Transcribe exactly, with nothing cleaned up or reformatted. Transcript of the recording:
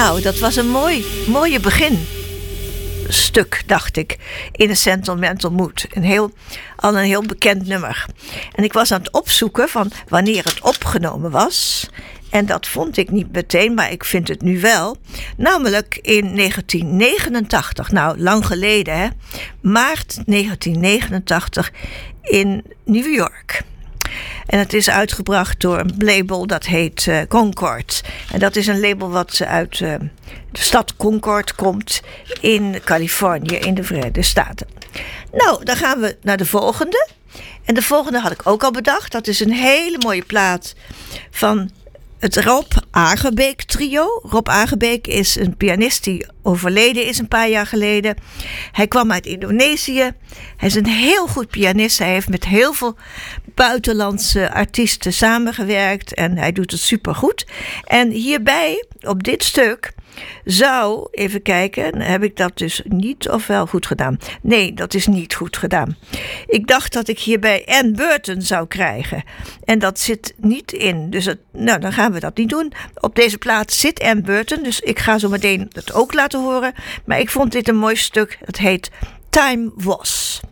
Nou, dat was een mooi, mooie beginstuk, dacht ik, in een Sentimental Mood. Een heel, al een heel bekend nummer. En ik was aan het opzoeken van wanneer het opgenomen was. En dat vond ik niet meteen, maar ik vind het nu wel. Namelijk in negentien negenentachtig. Nou, lang geleden, hè. Maart negentien negenentachtig in New York. En het is uitgebracht door een label dat heet uh, Concord. En dat is een label wat uit uh, de stad Concord komt in Californië in de Verenigde Staten. Nou, dan gaan we naar de volgende. En de volgende had ik ook al bedacht. Dat is een hele mooie plaat van het Rob Agebeek trio. Rob Agebeek is een pianist die overleden is een paar jaar geleden. Hij kwam uit Indonesië. Hij is een heel goed pianist. Hij heeft met heel veel buitenlandse artiesten samengewerkt. En hij doet het supergoed. En hierbij, op dit stuk, zou, even kijken, heb ik dat dus niet of wel goed gedaan? Nee, dat is niet goed gedaan. Ik dacht dat ik hierbij Ann Burton zou krijgen. En dat zit niet in. Dus het, nou, dan gaan we dat niet doen. Op deze plaat zit Ann Burton. Dus ik ga zo meteen dat ook laten horen. Maar ik vond dit een mooi stuk. Het heet Time Was.